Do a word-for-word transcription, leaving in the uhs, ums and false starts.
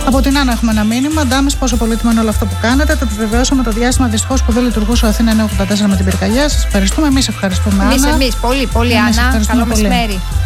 Από την Άννα έχουμε ένα μήνυμα. Ντάμες, πόσο πολύτιμο είναι όλο αυτό που κάνετε. Το επιβεβαιώσαμε το διάστημα δυστυχώς που δεν λειτουργούσε ο Αθήνα εννιακόσια ογδόντα τέσσερα με την πυρκαγιά. Σας ευχαριστούμε. Εμείς ευχαριστούμε, Άννα. Εμείς, εμείς. Πολύ, πολύ, Εμείς Άννα. Καλό πολύ. μεσημέρι.